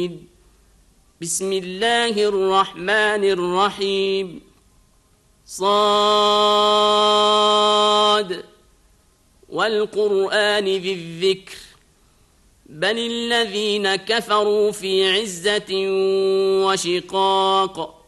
بسم الله الرحمن الرحيم صاد والقرآن ذي الذكر بل الذين كفروا في عزة وشقاق